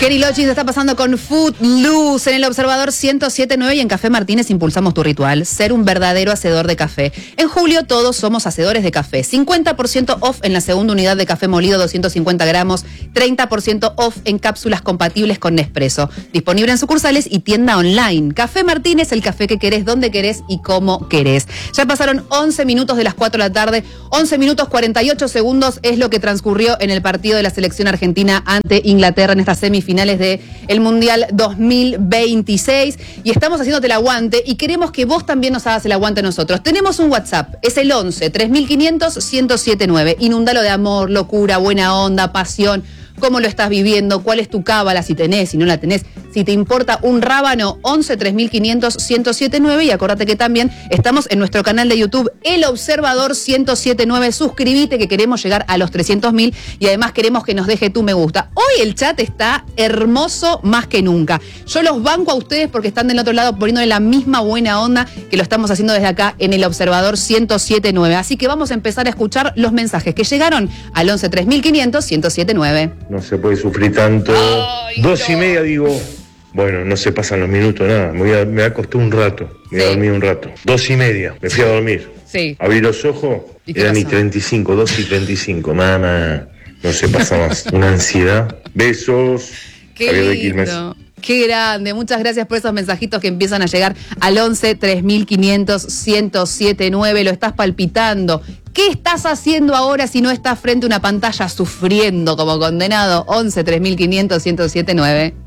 Kenny Loggins está pasando con Footloose en el Observador 107.9 y en Café Martínez impulsamos tu ritual, ser un verdadero hacedor de café. En julio todos somos hacedores de café. 50% off en la segunda unidad de café molido 250 gramos, 30% off en cápsulas compatibles con Nespresso. Disponible en sucursales y tienda online. Café Martínez, el café que querés, donde querés y cómo querés. Ya pasaron 11 minutos de las 4 de la tarde, 11 minutos 48 segundos es lo que transcurrió en el partido de la selección argentina ante Inglaterra en estas semifinales del Mundial 2026 y estamos haciéndote el aguante y queremos que vos también nos hagas el aguante a nosotros. Tenemos un WhatsApp, es el 11 3500 1079. Inundalo de amor, locura, buena onda, pasión. ¿Cómo lo estás viviendo? ¿Cuál es tu cábala? Si tenés, si no la tenés. Si te importa un rábano, 11 3500 1079. Y acordate que también estamos en nuestro canal de YouTube, El Observador 1079. Suscríbete que queremos llegar a los 300.000 y además queremos que nos deje tu me gusta. Hoy el chat está hermoso más que nunca. Yo los banco a ustedes porque están del otro lado poniéndole la misma buena onda que lo estamos haciendo desde acá en El Observador 1079. Así que vamos a empezar a escuchar los mensajes que llegaron al 11 3500 1079. No se puede sufrir tanto. Ay, 2:30 digo, bueno, no se pasan los minutos, nada. Me acosté un rato, me Sí. dormí un rato. 2:30, me fui a dormir. Sí. Abrí los ojos, ¿Y qué eran y pasó? 35, 2:35. Mamá, no se pasa más. Una ansiedad. Besos. Qué Javier de Quilmes. lindo. Qué grande. Muchas gracias por esos mensajitos que empiezan a llegar al 11 3500 1079. Lo estás palpitando. ¿Qué estás haciendo ahora si no estás frente a una pantalla sufriendo como condenado? 11 3500 1079.